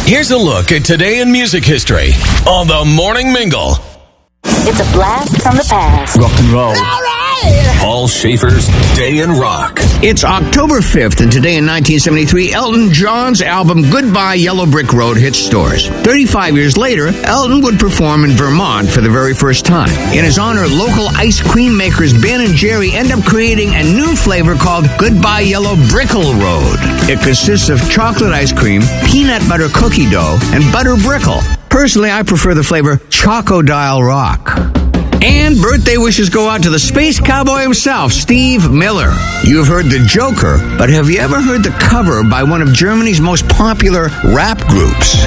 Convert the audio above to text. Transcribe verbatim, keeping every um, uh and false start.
Here's a look at today in music history on the Morning Mingle. It's a blast from the past. Rock and roll. Paul Schaefer's Day in Rock. It's October fifth, and today in nineteen seventy-three, Elton John's album Goodbye Yellow Brick Road hit stores. thirty-five years later, Elton would perform in Vermont for the very first time. In his honor, local ice cream makers Ben and Jerry end up creating a new flavor called Goodbye Yellow Brickle Road. It consists of chocolate ice cream, peanut butter cookie dough, and butter brickle. Personally, I prefer the flavor Choco Dial Rock. And birthday wishes go out to the space cowboy himself, Steve Miller. You've heard the Joker, but have you ever heard the cover by one of Germany's most popular rap groups?